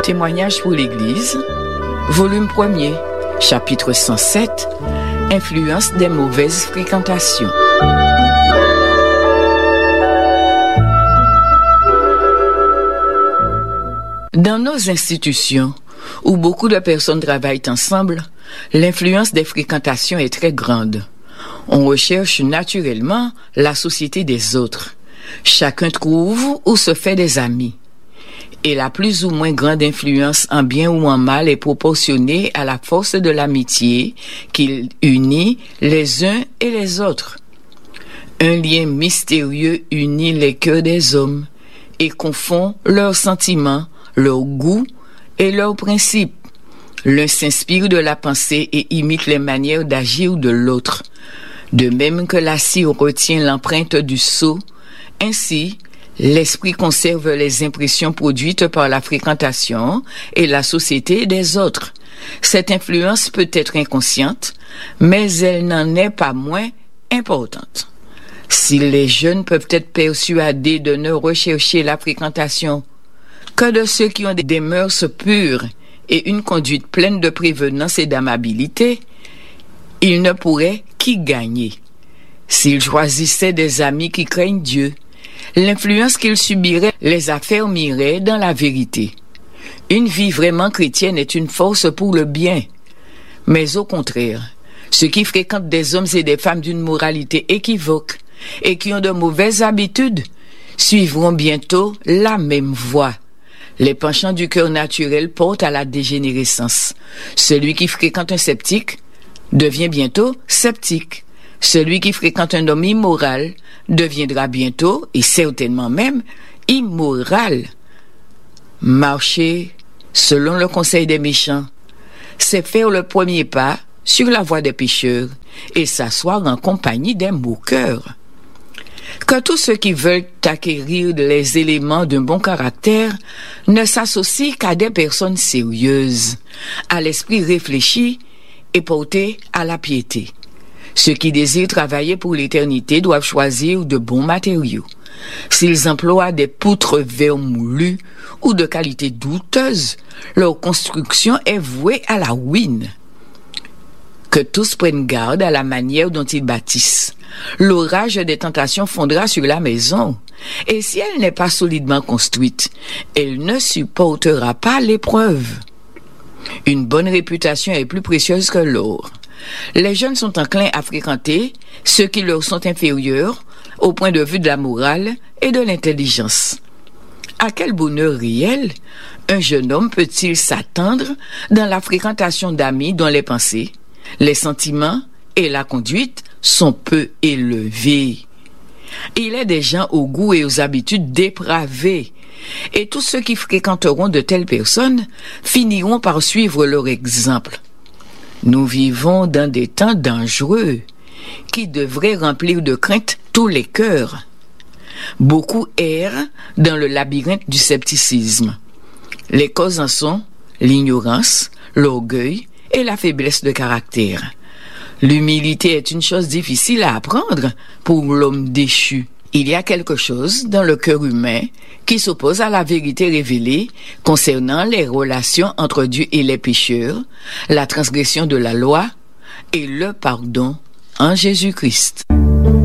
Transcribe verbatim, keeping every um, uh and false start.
Témoignage pour l'Église, volume premier, chapitre cent sept, influence des mauvaises fréquentations. Dans nos institutions, où beaucoup de personnes travaillent ensemble, l'influence des fréquentations est très grande. On recherche naturellement la société des autres. Chacun trouve ou se fait des amis. Et la plus ou moins grande influence en bien ou en mal est proportionnée à la force de l'amitié qui unit les uns et les autres. Un lien mystérieux unit les cœurs des hommes et confond leurs sentiments, leurs goûts et leurs principes. L'un s'inspire de la pensée et imite les manières d'agir de l'autre. De même que la cire retient l'empreinte du sceau, ainsi, l'esprit conserve les impressions produites par la fréquentation et la société des autres. Cette influence peut être inconsciente, mais elle n'en est pas moins importante. Si les jeunes peuvent être persuadés de ne rechercher la fréquentation que de ceux qui ont des mœurs pures et une conduite pleine de prévenance et d'amabilité, ils ne pourraient qu'y gagner. S'ils choisissaient des amis qui craignent Dieu, l'influence qu'ils subiraient les affermirait dans la vérité. Une vie vraiment chrétienne est une force pour le bien. Mais au contraire, ceux qui fréquentent des hommes et des femmes d'une moralité équivoque et qui ont de mauvaises habitudes suivront bientôt la même voie. Les penchants du cœur naturel portent à la dégénérescence. Celui qui fréquente un sceptique devient bientôt sceptique. Celui qui fréquente un homme immoral deviendra bientôt, et certainement même, immoral. Marcher selon le conseil des méchants, c'est faire le premier pas sur la voie des pécheurs et s'asseoir en compagnie des moqueurs. Que tous ceux qui veulent acquérir les éléments d'un bon caractère ne s'associent qu'à des personnes sérieuses, à l'esprit réfléchi et porté à la piété. Ceux qui désirent travailler pour l'éternité doivent choisir de bons matériaux. S'ils emploient des poutres vermoulues ou de qualité douteuse, leur construction est vouée à la ruine. Que tous prennent garde à la manière dont ils bâtissent. L'orage des tentations fondra sur la maison, et si elle n'est pas solidement construite, elle ne supportera pas l'épreuve. Une bonne réputation est plus précieuse que l'or. Les jeunes sont enclins à fréquenter ceux qui leur sont inférieurs au point de vue de la morale et de l'intelligence. À quel bonheur réel un jeune homme peut-il s'attendre dans la fréquentation d'amis dont les pensées, les sentiments et la conduite sont peu élevés? Il est des gens aux goûts et aux habitudes dépravés, et tous ceux qui fréquenteront de telles personnes finiront par suivre leur exemple. Nous vivons dans des temps dangereux qui devraient remplir de crainte tous les cœurs. Beaucoup errent dans le labyrinthe du scepticisme. Les causes en sont l'ignorance, l'orgueil et la faiblesse de caractère. L'humilité est une chose difficile à apprendre pour l'homme déchu. Il y a quelque chose dans le cœur humain qui s'oppose à la vérité révélée concernant les relations entre Dieu et les pécheurs, la transgression de la loi et le pardon en Jésus-Christ.